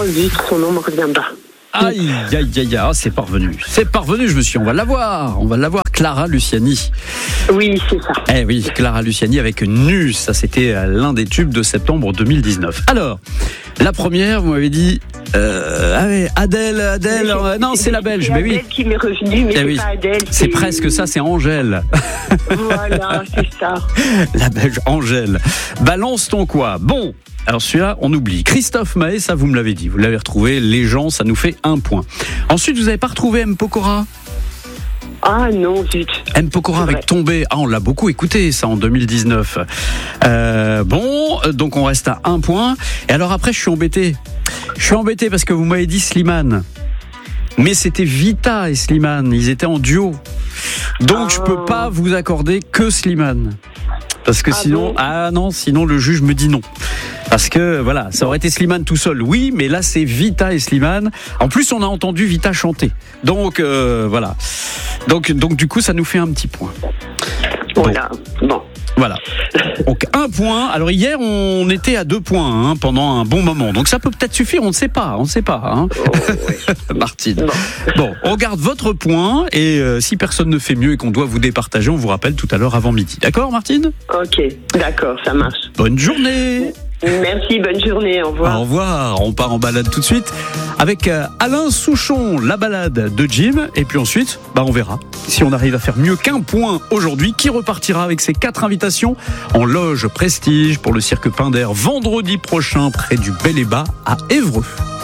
zut, son nom me revient pas. Aïe, aïe, aïe, ah, c'est parvenu, je me suis dit, on va l'avoir, Clara Luciani. Oui, c'est ça. Eh oui, Clara Luciani avec Nu, ça c'était l'un des tubes de septembre 2019. Alors, la première, vous m'avez dit, Adèle, non, c'est la Belge, mais oui. C'est Adèle qui m'est revenue, mais c'est pas Adèle. C'est presque ça, c'est Angèle. Voilà, c'est ça. La Belge, Angèle. Balance ton quoi? Bon. Alors celui-là, on oublie. Christophe Maé, ça vous me l'avez dit, vous l'avez retrouvé. Les gens, ça nous fait 1 point. Ensuite, vous n'avez pas retrouvé M. Pokora? Ah non, zut. M. Pokora avec Tombé. Ah, on l'a beaucoup écouté, ça, en 2019. Bon, donc on reste à 1 point. Et alors après, je suis embêté parce que vous m'avez dit Slimane. Mais c'était Vita et Slimane, ils étaient en duo. Donc je peux pas vous accorder que Slimane. Parce que sinon, sinon le juge me dit non. Parce que voilà, ça aurait été Slimane tout seul, oui, mais là c'est Vita et Slimane. En plus, on a entendu Vita chanter. Donc voilà. Donc du coup, ça nous fait 1 petit point. Voilà. Bon. Voilà. Donc 1 point. Alors hier, on était à 2 points pendant un bon moment. Donc ça peut peut-être suffire, on ne sait pas. Hein. Oh, oui. Martine. Bon, on garde votre point et si personne ne fait mieux et qu'on doit vous départager, on vous rappelle tout à l'heure avant midi. D'accord, Martine ? Ok, d'accord, ça marche. Bonne journée. Merci, bonne journée, au revoir. Au revoir, on part en balade tout de suite avec Alain Souchon, la balade de Jim. Et puis ensuite, on verra si on arrive à faire mieux qu'1 point aujourd'hui. Qui repartira avec ses 4 invitations en loge prestige pour le cirque Pinder vendredi prochain près du Bel et Bas à Évreux.